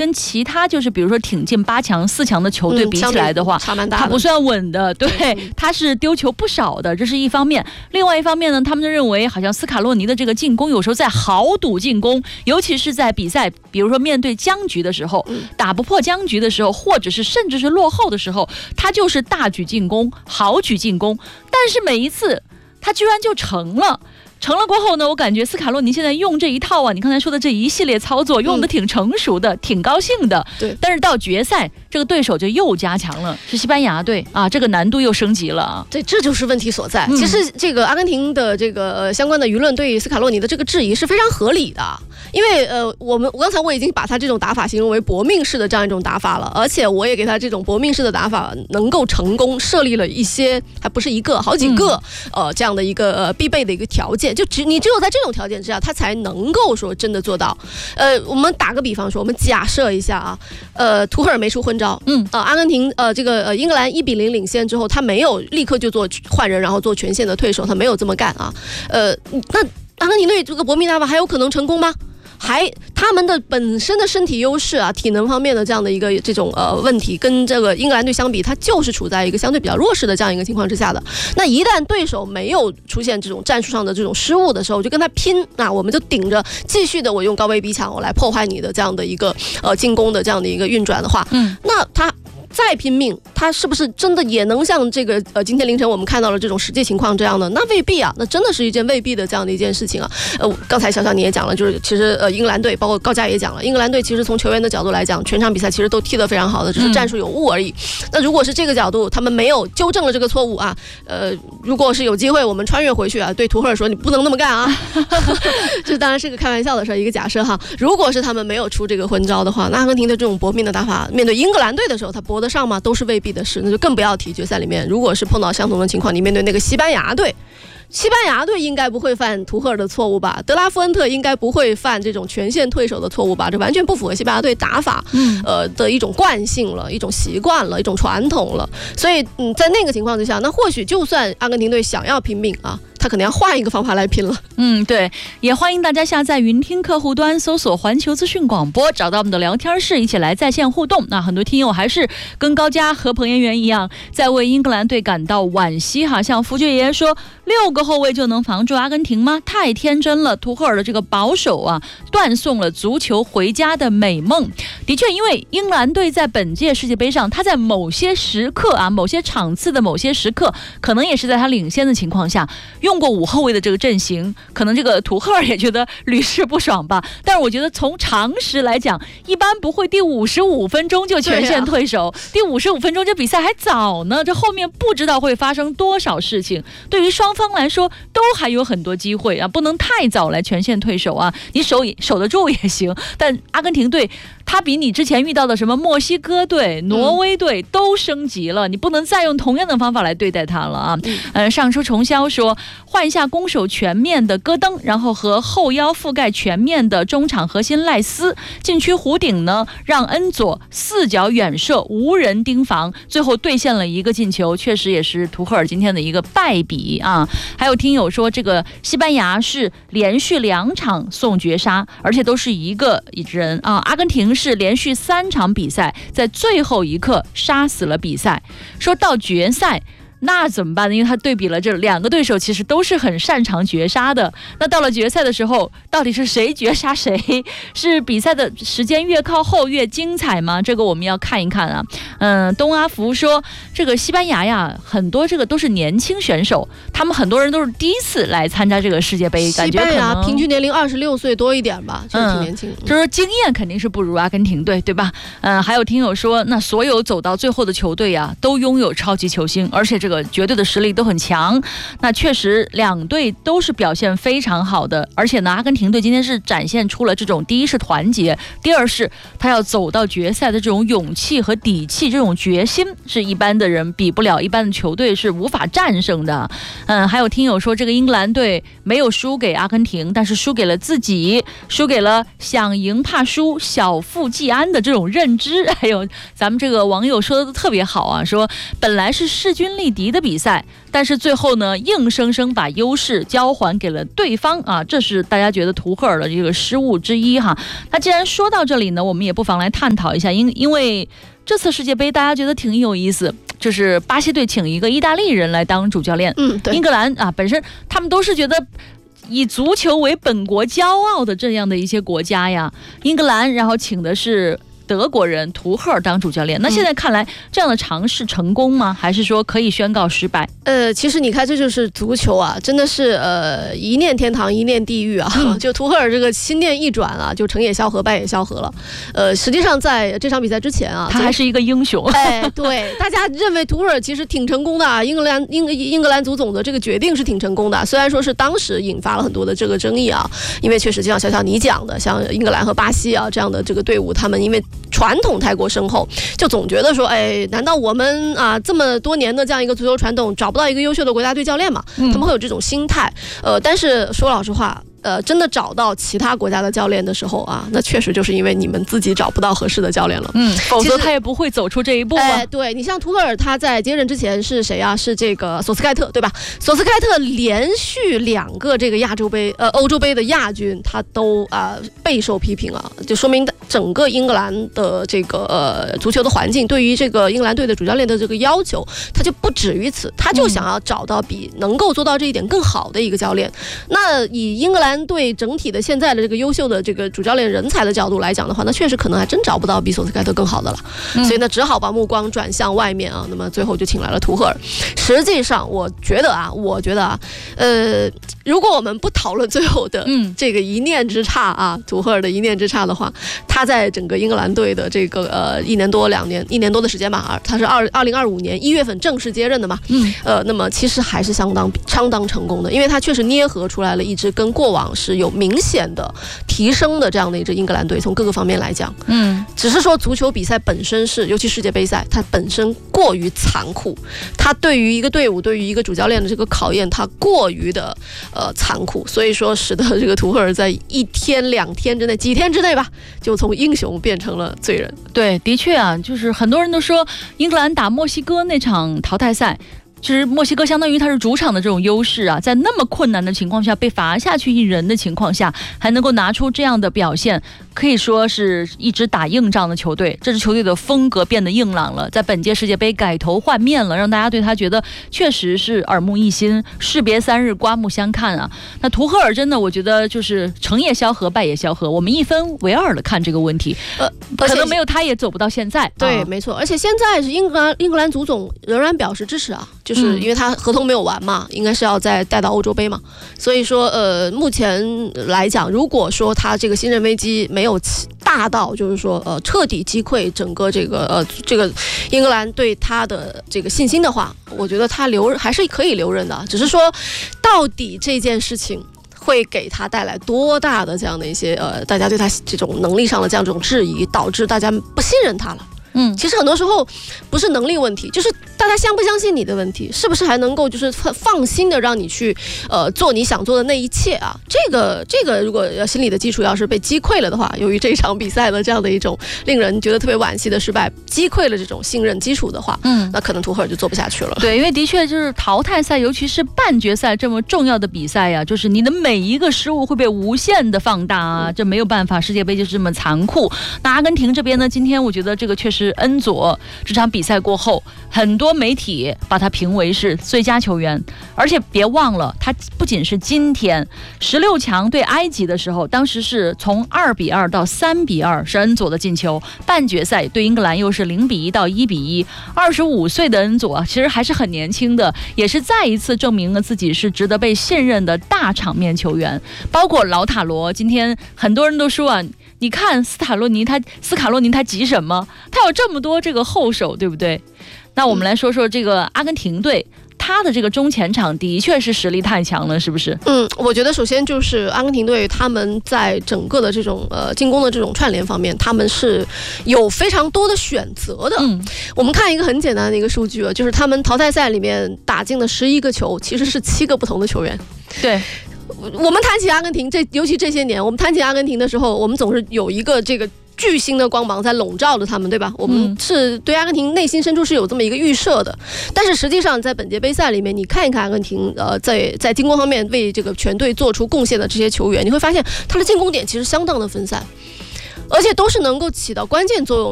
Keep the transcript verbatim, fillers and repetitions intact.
跟其他就是比如说挺进八强、四强的球队比起来的话， 嗯、 它不算稳的，对，它是丢球不少的，这是一方面。另外一方面呢，他们就认为好像斯卡洛尼的这个进攻有时候在豪赌进攻，尤其是在比赛，比如说面对僵局的时候，打不破僵局的时候，或者是甚至是落后的时候，他就是大举进攻、豪举进攻，但是每一次他居然就成了。成了过后呢，我感觉斯卡洛尼现在用这一套啊，你刚才说的这一系列操作用的挺成熟的、嗯、挺高兴的。 对， 但是到决赛这个对手就又加强了，是西班牙队啊，这个难度又升级了。 对，这就是问题所在。 嗯、 其实这个阿根廷的这个、呃、相关的舆论对斯卡洛尼的这个质疑是非常合理的，因为呃，我们我刚才我已经把他这种打法形容为搏命式的这样一种打法了，而且我也给他这种搏命式的打法能够成功设立了一些，还不是一个，好几个、嗯、呃这样的一个呃必备的一个条件，就只你只有在这种条件之下，他才能够说真的做到。呃，我们打个比方说，我们假设一下啊，呃，图赫尔没出昏招，嗯，呃，阿根廷呃这个呃英格兰一比零领先之后，他没有立刻就做换人，然后做全线的退守，他没有这么干啊。呃，那阿根廷队这个搏命打法还有可能成功吗？还他们的本身的身体优势啊，体能方面的这样的一个这种呃问题，跟这个英格兰队相比，它就是处在一个相对比较弱势的这样一个情况之下的。那一旦对手没有出现这种战术上的这种失误的时候，就跟他拼，那我们就顶着继续的我用高位逼抢，我来破坏你的这样的一个呃进攻的这样的一个运转的话，嗯，那他再拼命，他是不是真的也能像这个呃今天凌晨我们看到了这种实际情况这样的？那未必啊，那真的是一件未必的这样的一件事情啊。呃，刚才小小你也讲了，就是其实呃英格兰队包括高佳也讲了，英格兰队其实从球员的角度来讲，全场比赛其实都踢得非常好的，只是战术有误而已。嗯、那如果是这个角度，他们没有纠正了这个错误啊，呃，如果是有机会我们穿越回去啊，对图赫尔说你不能那么干啊，这当然是个开玩笑的事，一个假设哈。如果是他们没有出这个昏招的话，那阿根廷的这种搏命的打法，面对英格兰队的时候，他搏得上吗？都是未必的事，那就更不要提决赛里面，如果是碰到相同的情况，你面对那个西班牙队。西班牙队应该不会犯图赫尔的错误吧？德拉夫恩特应该不会犯这种全线退守的错误吧？这完全不符合西班牙队打法，嗯，呃的一种惯性了，一种习惯了，一种传统了。所以，嗯，在那个情况之下，那或许就算阿根廷队想要拼命啊，他可能要换一个方法来拼了。 嗯，对，也欢迎大家下载云听客户端，搜索环球资讯广播，找到我们的聊天室，一起来在线互动。那很多听友还是跟高佳和彭妍媛一样，在为英格兰队感到惋惜哈。像福爵爷爷说，六个后卫就能防住阿根廷吗？太天真了！图赫尔的这个保守啊，断送了足球回家的美梦。的确，因为英格兰队在本届世界杯上，他在某些时刻啊，某些场次的某些时刻，可能也是在他领先的情况下，用过五后卫的这个阵型，可能这个图赫尔也觉得屡试不爽吧。但是我觉得从常识来讲，一般不会第五十五分钟就全线退守，啊、第五十五分钟这比赛还早呢，这后面不知道会发生多少事情。对于双方来说，都还有很多机会啊，不能太早来全线退守啊。你守守得住也行，但阿根廷队他比你之前遇到的什么墨西哥队、挪威队都升级了，你不能再用同样的方法来对待他了啊。呃，上书重销说，换一下攻守全面的戈登，然后和后腰覆盖全面的中场核心赖斯，禁区弧顶呢让恩佐四脚远射无人盯防，最后兑现了一个进球，确实也是图赫尔今天的一个败笔啊。还有听友说，这个西班牙是连续两场送绝杀，而且都是一个人啊。阿根廷是连续三场比赛在最后一刻杀死了比赛。说到决赛那怎么办呢？因为他对比了这两个对手，其实都是很擅长绝杀的。那到了决赛的时候，到底是谁绝杀谁？是比赛的时间越靠后越精彩吗？这个我们要看一看啊。嗯，东阿福说，这个西班牙呀，很多这个都是年轻选手，他们很多人都是第一次来参加这个世界杯，感觉可能西班牙平均年龄二十六岁多一点吧，就是挺年轻。 嗯，就是说经验肯定是不如阿根廷队，对吧？嗯，还有听友说，那所有走到最后的球队呀，都拥有超级球星，而且这个绝对的实力都很强。那确实两队都是表现非常好的，而且呢，阿根廷队今天是展现出了这种第一是团结，第二是他要走到决赛的这种勇气和底气，这种决心是一般的人比不了，一般的球队是无法战胜的。嗯，还有听友说，这个英格兰队没有输给阿根廷，但是输给了自己，输给了想赢怕输、小富即安的这种认知。还有咱们这个网友说的特别好啊，说本来是势均力敌题的比赛，但是最后呢，硬生生把优势交还给了对方啊，这是大家觉得图赫尔的这个失误之一哈。那既然说到这里呢，我们也不妨来探讨一下，因因为这次世界杯大家觉得挺有意思，就是巴西队请一个意大利人来当主教练， 嗯，对， 英格兰啊，本身他们都是觉得以足球为本国骄傲的这样的一些国家呀，英格兰然后请的是德国人图赫尔当主教练，那现在看来这样的尝试成功吗？还是说可以宣告失败？ 呃，其实你看，这就是足球啊，真的是呃一念天堂一念地狱啊。嗯、就图赫尔这个心念一转啊，就成也萧何，败也萧何了。呃，实际上在这场比赛之前啊， 他还是一个英雄。 哎，对，大家认为图赫尔其实挺成功的啊，英格兰英英格兰足总的这个决定是挺成功的，虽然说是当时引发了很多的这个争议啊，因为确实就像小小你讲的，像英格兰和巴西啊这样的这个队伍，他们因为传统太过深厚，就总觉得说，哎，难道我们啊这么多年的这样一个足球传统，找不到一个优秀的国家队教练嘛？嗯、他们会有这种心态。呃，但是说老实话。呃，真的找到其他国家的教练的时候啊，那确实就是因为你们自己找不到合适的教练了， 嗯，否则他也不会走出这一步啊。 哎，对，你像图赫尔，他在接任之前是谁啊？是这个索斯盖特，对吧？索斯盖特连续两个这个亚洲杯、呃欧洲杯的亚军，他都啊、呃、备受批评啊，就说明整个英格兰的这个呃足球的环境对于这个英格兰队的主教练的这个要求，他就不止于此，他就想要找到比能够做到这一点更好的一个教练。那以英格兰对整体的现在的这个优秀的这个主教练人才的角度来讲的话，那确实可能还真找不到比索斯盖特更好的了，嗯、所以呢，只好把目光转向外面啊。那么最后就请来了图赫尔。实际上，我觉得啊，我觉得啊，呃，如果我们不讨论最后的这个一念之差啊，图赫尔的一念之差的话，他在整个英格兰队的这个呃一年多两年一年多的时间吧，他是二二零二五年一月份正式接任的嘛，嗯，呃，那么其实还是相当相当成功的，因为他确实捏合出来了一支跟过往是有明显的提升的这样的一支英格兰队，从各个方面来讲，嗯，只是说足球比赛本身是，尤其世界杯赛，它本身过于残酷，它对于一个队伍，对于一个主教练的这个考验，它过于的呃残酷，所以说使得这个图赫尔在一天两天之内，几天之内吧，就从英雄变成了罪人。 对，的确啊，就是很多人都说英格兰打墨西哥那场淘汰赛。其实墨西哥相当于它是主场的这种优势啊，在那么困难的情况下，被罚下去一人的情况下，还能够拿出这样的表现，可以说是一支打硬仗的球队。这支球队的风格变得硬朗了，在本届世界杯改头换面了，让大家对他觉得确实是耳目一新，士别三日，刮目相看啊。那图赫尔真的，我觉得就是成也萧何，败也萧何，我们一分为二的看这个问题，呃，可能没有他也走不到现在。 对， 啊、 没错，而且现在是英格兰英格兰足总仍然表示支持啊。就是因为他合同没有完嘛，应该是要再带到欧洲杯嘛，所以说呃，目前来讲，如果说他这个信任危机没有大到就是说呃彻底击溃整个这个呃这个英格兰对他的这个信心的话，我觉得他留还是可以留任的，只是说到底这件事情会给他带来多大的这样的一些呃大家对他这种能力上的这样一种质疑，导致大家不信任他了。嗯，其实很多时候不是能力问题，就是大家相不相信你的问题，是不是还能够就是放心的让你去呃做你想做的那一切啊？这个这个如果心理的基础要是被击溃了的话，由于这场比赛的这样的一种令人觉得特别惋惜的失败，击溃了这种信任基础的话，嗯，那可能图赫尔就做不下去了。 对，因为的确就是淘汰赛，尤其是半决赛这么重要的比赛呀、啊，就是你的每一个失误会被无限的放大啊，这没有办法，世界杯就是这么残酷。那阿根廷这边呢，今天我觉得这个确实。恩佐这场比赛过后，很多媒体把他评为是最佳球员，而且别忘了，他不仅是今天十六强对埃及的时候，当时是从二比二到三比二是恩佐的进球，半决赛对英格兰又是零比一到一比一。二十五岁的恩佐其实还是很年轻的，也是再一次证明了自己是值得被信任的大场面球员。包括老塔罗，今天很多人都说啊。你看斯塔洛尼他斯卡洛尼他急什么？他有这么多这个后手，对不对？那我们来说说这个阿根廷队，他的这个中前场的确是实力太强了，是不是？ 嗯，我觉得首先就是阿根廷队他们在整个的这种呃进攻的这种串联方面，他们是有非常多的选择的。嗯，我们看一个很简单的一个数据啊，就是他们淘汰赛里面打进了十一个球，其实是七个不同的球员。 对。 我们谈起阿根廷，这尤其这些年，我们谈起阿根廷的时候，我们总是有一个这个巨星的光芒在笼罩着他们，对吧？我们是对阿根廷内心深处是有这么一个预设的，但是实际上在本届杯赛里面，你看一看阿根廷，呃，在在进攻方面为这个全队做出贡献的这些球员，你会发现他的进攻点其实相当的分散，而且都是能够起到关键作用